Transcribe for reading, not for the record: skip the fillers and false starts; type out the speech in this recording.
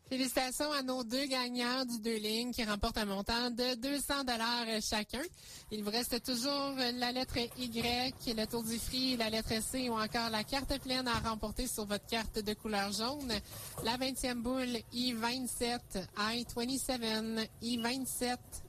Félicitations à nos deux gagnants du 2 lignes qui remportent un montant de 200 $ chacun. Il vous reste toujours la lettre Y, le tour du fruit, la lettre C ou encore la carte pleine à remporter sur votre carte de couleur jaune. La 20e boule I27, I27, I27.